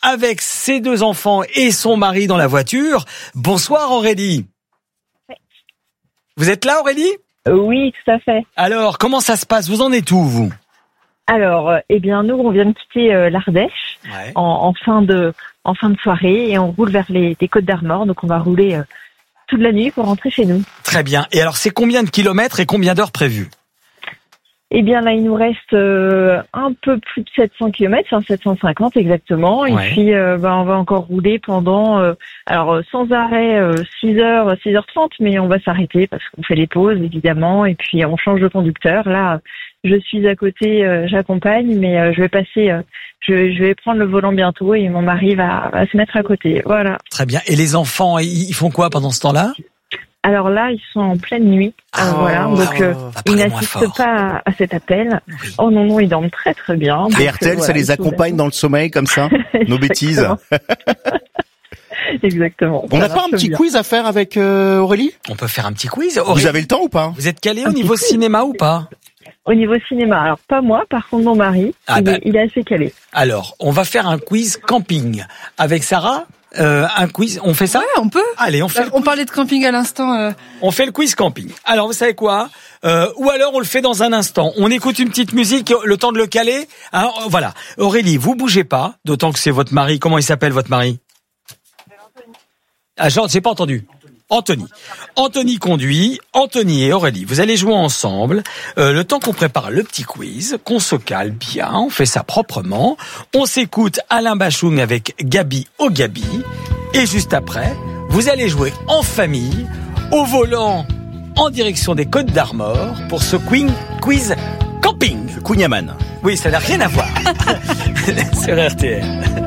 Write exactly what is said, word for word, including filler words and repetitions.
avec ses deux enfants et son mari dans la voiture. Bonsoir Aurélie. Oui. Vous êtes là Aurélie ? Oui, tout à fait. Alors, comment ça se passe ? Vous en êtes où, vous ? Alors, euh, eh bien, nous, on vient de quitter euh, l'Ardèche Ouais. en, en fin de en fin de soirée et on roule vers les, les Côtes d'Armor. Donc, on va rouler euh, toute la nuit pour rentrer chez nous. Très bien. Et alors, c'est combien de kilomètres et combien d'heures prévues ? Eh bien, là, il nous reste euh, un peu plus de sept cents kilomètres, enfin sept cent cinquante exactement. Ouais. Et puis, euh, bah, on va encore rouler pendant, euh, alors euh, sans arrêt, euh, six heures, six heures trente, mais on va s'arrêter parce qu'on fait les pauses, évidemment. Et puis, on change de conducteur. Là, je suis à côté, euh, j'accompagne, mais euh, je vais passer, euh, je, je vais prendre le volant bientôt et mon mari va, va se mettre à côté. Voilà. Très bien. Et les enfants, ils ils font quoi pendant ce temps-là ? Alors là, ils sont en pleine nuit. Ah, euh, voilà, oh, donc euh, va ils parler moins n'assistent fort. pas à, à cet appel. Oui. Oh non, non, ils dorment très très bien. Et Donc, R T L, euh, ça voilà, les ils sont accompagne dans le sommeil comme ça, nos bêtises. Exactement. Exactement. On Ça n'a pas un marche petit bien. quiz à faire avec euh, Aurélie ? On peut faire un petit quiz. Vous Aurélie, avez le temps ou pas ? vous êtes calé au Un niveau petit quiz. cinéma ou pas ? Au niveau cinéma, alors pas moi, par contre mon mari, Ah il, bah. est, il est assez calé. Alors, on va faire un quiz camping. Avec Sarah, euh, un quiz. On fait ça ? Ouais, on peut. Allez, on fait, Euh, on parlait de camping à l'instant. Euh... on fait le quiz camping. Alors, vous savez quoi ? euh, Ou alors, on le fait dans un instant. On écoute une petite musique, le temps de le caler. Alors, voilà. Aurélie, vous bougez pas, d'autant que c'est votre mari. Comment il s'appelle, votre mari ? Ah, Jean, j'ai pas entendu. Anthony. Anthony conduit. Anthony et Aurélie, vous allez jouer ensemble. Euh, le temps qu'on prépare le petit quiz, qu'on se cale bien, on fait ça proprement. On s'écoute Alain Bachung avec Gabi au Gabi. Et juste après, vous allez jouer en famille, au volant, en direction des Côtes d'Armor pour ce queen- quiz camping. Kouniaman. Oui, ça n'a rien à voir sur R T L.